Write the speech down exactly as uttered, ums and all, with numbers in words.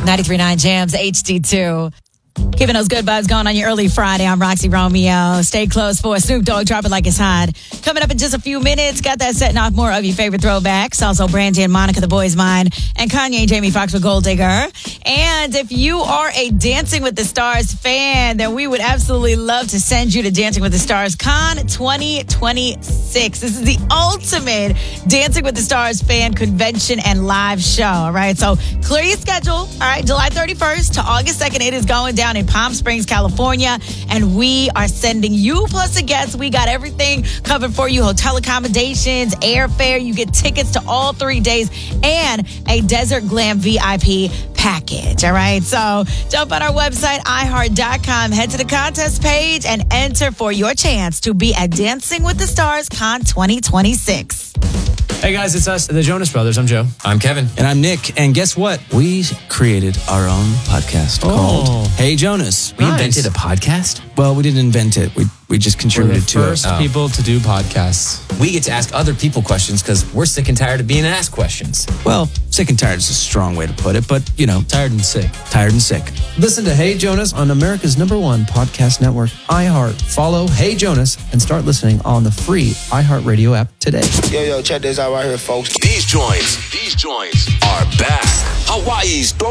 ninety-three point nine Jams H D two. Keeping those good vibes going on your early Friday. I'm Roxy Romeo. Stay close for Snoop Dogg, Drop It Like It's Hot. Coming up in just a few minutes, got that setting off more of your favorite throwbacks. Also, Brandy and Monica, The Boy's Mind, and Kanye and Jamie Foxx with Gold Digger. And if you are a Dancing with the Stars fan, then we would absolutely love to send you to Dancing with the Stars Con twenty twenty-six. This is the ultimate Dancing with the Stars fan convention and live show, all right? So clear your schedule, all right? July thirty-first to August second, it is going down in Palm Springs, California, and we are sending you plus a guest. We got everything covered for you: hotel accommodations, airfare. You get tickets to all three days and a Desert Glam V I P package. All right, so jump on our website, i heart dot com, head to the contest page, and enter for your chance to be at Dancing with the Stars Con twenty twenty-six. Hey guys, it's us, the Jonas Brothers. I'm Joe. I'm Kevin. And I'm Nick. And guess what? We created our own podcast Oh. called Hey Jonas. We Nice. invented a podcast. Well, we didn't invent it. We we just We're the contributed to first it. Oh. people to do podcasts. We get to ask other people questions because we're sick and tired of being asked questions. Well, sick and tired is a strong way to put it, but, you know, Tired and sick. tired and sick. Listen to Hey Jonas on America's number one podcast network, iHeart. Follow Hey Jonas and start listening on the free iHeartRadio app today. Yo, yo, check this out right here, folks. These joints, these joints are back. Hawaii's throw